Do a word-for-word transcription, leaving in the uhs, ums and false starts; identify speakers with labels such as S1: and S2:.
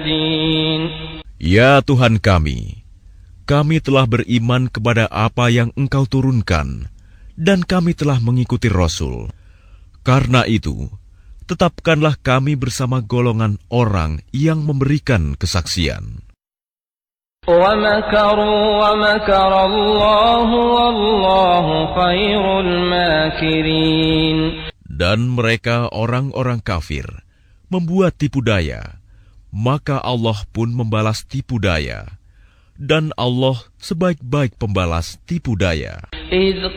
S1: الدين.
S2: Ya Tuhan kami, kami telah beriman kepada apa yang Engkau turunkan, dan kami telah mengikuti Rasul. Karena itu, tetapkanlah kami bersama golongan orang yang memberikan kesaksian.
S1: وَمَكَرُوا وَمَكَرَ اللَّهُ وَاللَّهُ خَيْرُ الْمَاكِرِينَ.
S2: Dan mereka orang-orang kafir membuat tipu daya, maka Allah pun membalas tipu daya. Dan Allah sebaik-baik pembalas tipu daya.
S1: إِذْ